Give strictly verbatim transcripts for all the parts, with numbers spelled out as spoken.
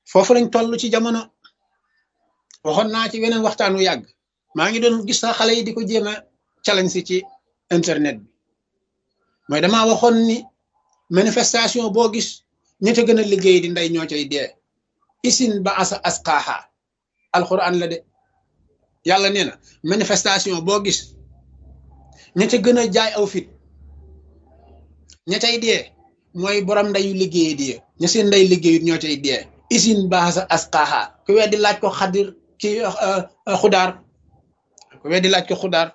foofu lañ toll ci jamono. waxoon naa ci weneen waxtaanu yàgg maa ngi doon gis sax xale yi di ko jéem a challenge si ci internet bi mooy damaa waxoon ni manifestation boo gis ña ca gën a liggéey di ndey ñoo cay dee isin ba asa asqaaha alquran la de yàlla nee na manifestation boo gis ña ca gën a jaay aw fit ña cay dee mooy borom ndeyu liggéey di ña seen ndey liggéeyut ñoo cay dee isin ba asa asqaaha ku weddi laaj ko xadir ci xudaar ku weddi laaj ko xudaar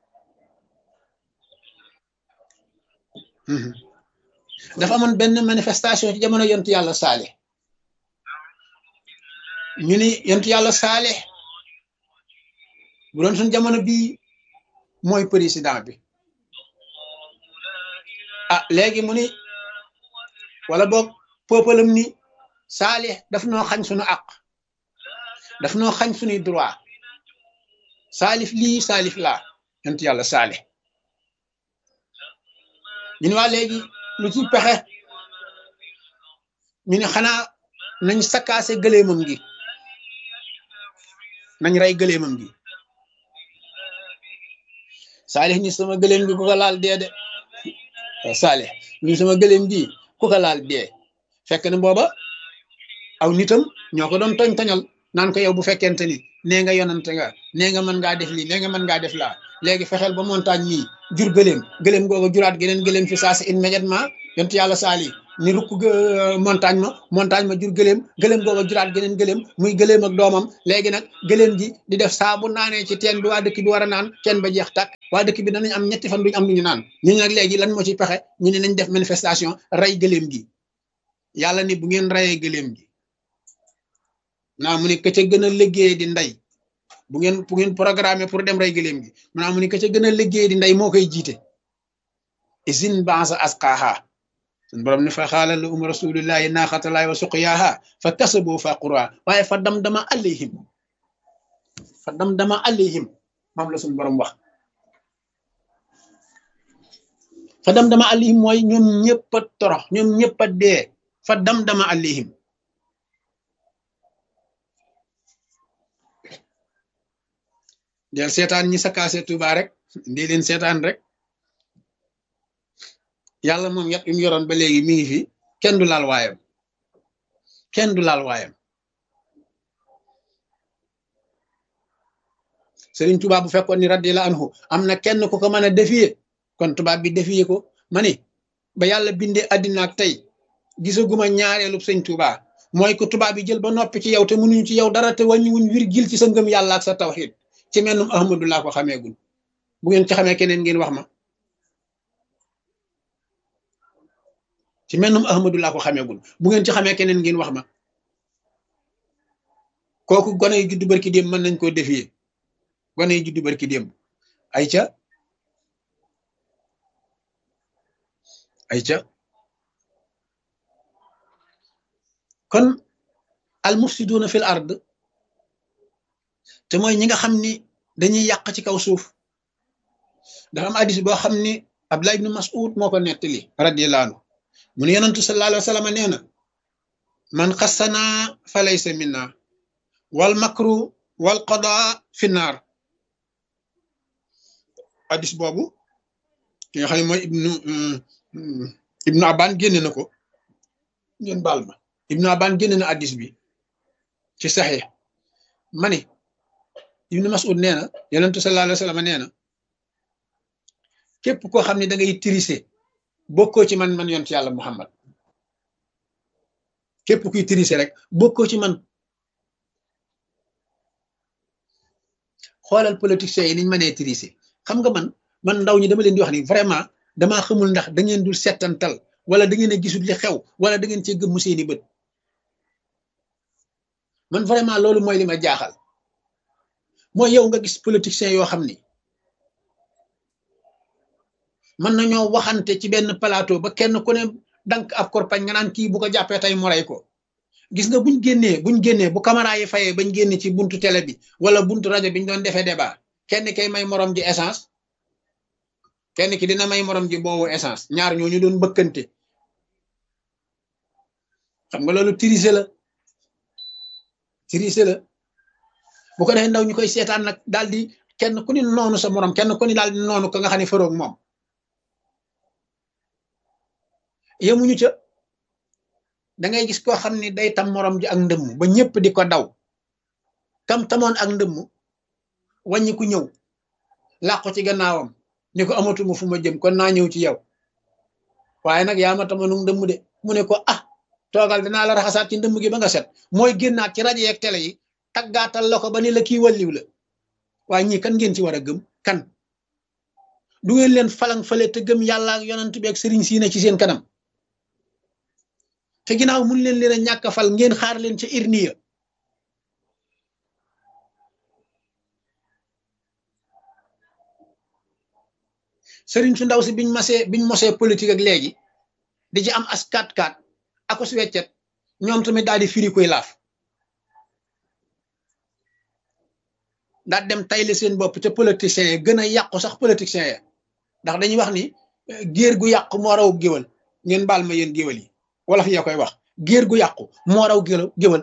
dafa amoon benn manifestation ci jamono yontu yàlla saale ñu ni yontu yàlla saale bu doon suñ jamono bii mooy président bi ah léegi mu ni wala boog peuple ni saale daf noo xañ suñu àq daf noo xañ suñuy droit saalif lii saalif laa yontu yàlla saale ñu ne waa léegi lu ci pexe ñu ne xanaa nañ sakkaase gëleemam gi nañ rey gëleemam gi saalix ni sama gëleem gi ku ko laal dee de saalix ni sama gëleem gi ku ko laal dee fekk na booba aw nitam ñoo ko doon toñ toñal naan ko yow bu fekkente ni nee nga yonante nga nee nga mën ngaa def lii nee nga mën ngaa def laa léegi fexeel ba montagne mii jur gëléem gëléem googu juraat geneen gëléem fi saa si immédiatement yontu yàlla saali ni rukk montagne ma montagne ma jur gëléem gëléem googu juraat geneen gëléem muy gëléem ak doomam léegi nag gëléem ji di def saa bu naanee ci teen bi waa dëkk bi war a naan teen ba jeex tàkk waa dëkk bi danañ am ñetti fan duñu am lu ñu naan ñu ne nag léegi lan moo ci pexe ñu ne nañ def manifestation rey gëléem gi yàlla ni bu ngeen reyee gëléem gi naa mu ne ka ca gën a liggéey di ndey bu ngeen bu ngeen programme pour dem rey gëléem gi maanaam mu ne ka ca gën a liggéey di ndey moo koy jiite isin bansa asqaaha sun borom ne fa xaala lahum rasulullahi naaxatalaay wa suqyaaha fa kasaboo fa qura waaye fa dam dama alayhim fa dam dama alayhim moom la suñ borom wax fa dam dama alayhim mooy ñoom ñëpp a torox ñoom ñëpp a dee fa dam dama alayhim del seetaan ñi sakkaase Tuuba rek ndi leen seetaan rek yàlla moom yat yu mu yoroon ba léegi mi ngi fi kenn du laal waayam kenn du laal waayam Sëriñ Tuuba bu fekkoon ni radiyallahu anhu am na kenn ku ko mën a défier kon tubaab bi défier ko ma ni ba yàlla bindee àddina ak tey gisaguma ñaareelu Sëriñ Tuuba mooy ko tubaab bi jël ba noppi ci yow te mënuñu ci yow dara te wàññiwuñ virgule ci sa ngëm yàlla ak sa tawxiid ci mennum ahmadu laa ko xameegul bu ngeen ci xamee keneen ngeen wax ma ci mennum ahmadu laa ko xameegul bu ngeen ci xamee keneen ngeen wax ma kooku gone yi juddu barki démb mën nañ koo défier gone yi juddu barki démb ay ca ay ca kon al mufsiduna fil ard te mooy ñi nga xam ni dañuy yàq ci kaw suuf dafa am hadis boo xam ni Abdullah ibn Mas'ud moo ko nettali radiyallahu anhu mu ne yonentu sallallahu alayhi wa sallam nee na man xassana fa laysa minna wal makru wal qada fi naar hadis boobu ki nga xam ne mooy ibnu ibnu Aban génne na ko ngeen baal ma ibnu Aban génne na hadis bi ci saxiix ma ni Ibn Mas'ud nee na yonentu sallallahu alayhi wa sallam nee na képp koo xam ne da ngay tirise bokkoo ci man man yonent yàlla Muhammad képp kuy tirise rek bokkoo ci man xoolal politiciens yi niñ mënee tirise xam nga man man ndaw ñi dama leen di wax ni vraiment damaa xamul ndax da ngeen dul settantal wala da ngeen a gisul li xew wala da ngeen cee gëmmu seeni bët man vraiment loolu mooy li ma jaaxal mooy yow nga gis politiciens yoo xam ni mën nañoo waxante ci benn plateau ba kenn ku ne dank ab korpañ nga naan kii bu ko jàppee tey mu rey ko gis nga buñ génnee buñ génnee bu caméra yi fayee bañ génne ci buntu télé bi wala buntu rajo bi ñu doon defee débat kenn kay may morom ji essence kenn ki dina may morom ji boobu essence ñaar ñoo ñu doon bëkkante xam nga loolu tirise la triché la bu ko defee ndaw ñu koy seetaan nag daal di kenn ku ni noonu sa morom kenn ku ni daal di noonu ko nga xam ne faroog moom yemuñu ca da ngay gis koo xam ni day tam morom ji ak ndëmm ba ñëpp di ko daw kam tamoon ak ndëmm wàññi ku ñëw làqu ci gannaawam ni ko amatuma fu ma jëm kon naa ñëw ci yow waaye nag yaa ma tamoon ndëmm de mu ne ko ah toogal dinaa la raxasaat ci ndëmm gi ba nga set mooy génnaat ci rajo yeeg télé yi taggaatal la ko ba ni la kii walliw la waaye ñii kan ngeen ci war a gëm kan du ngeen leen falang fale te gëm yàlla ak yonent bi ak sëriñ siine ci seen kanam te ginnaaw mun leen leen a ñàkk a fal ngeen xaar leen ca irniya sëriñ su ndaw si biñ masee biñ mosee politique ak léegi di ci am as kat kat akos weccet ñoom tamit daal di firi koy laaf daal dem tayle seen bopp te politiciens yi gën a yàqu sax politiciens ya ndax dañuy wax ni géer gu yàqu moo raw géwal ngeen baal ma yéen géwal yi wala fi yaa koy wax géer gu yàqu moo raw géwal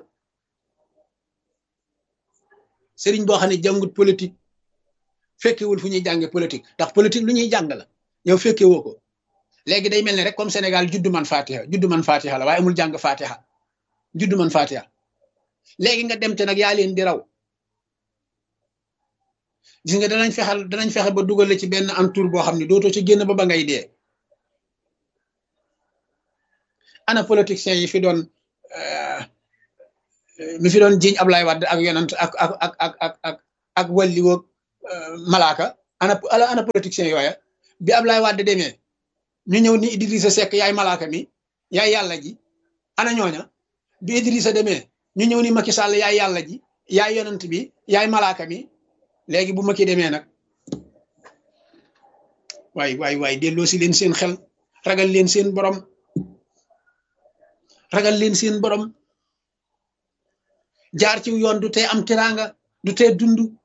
sëriñ boo xam ne jàngut politique fekkewul fu ñuy jànge politique ndax politique lu ñuy jàng la yow fekke woo ko léegi day mel ni rek comme Sénégal juddu man fatiha juddu man fatiha la waaye amul jàng fatiha juddu man fatiha léegi nga dem te nag yaa leen di raw gis nga danañ fexal danañ fexe ba dugal la ci benn entour boo xam ne dootoo ci génn ba ba ngay dee ana politiciens yi fi doon mi fi doon jiiñ Ablaye Wade ak yonant ak ak ak ak ak ak ak walli woog malaaka ana ana politiciens yooya bi Ablaye Wade demee ñu ñëw ni Idrissa Seck yaay malaaka mi yaay yàlla ji ana ñooña bi Idrissa demee ñu ñëw ni Macky Sall yaay yàlla ji yaay yonant bi yaay malaaka mi léegi bu Macky demee nag waay waay waay delloo si leen seen xel ragal leen seen borom ragal leen seen borom jaar ci yoon du tee am teraanga du tee dund